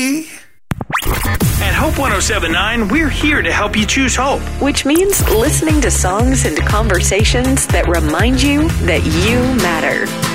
At Hope 1079, we're here to help you choose hope. Which means listening to songs and conversations that remind you that you matter.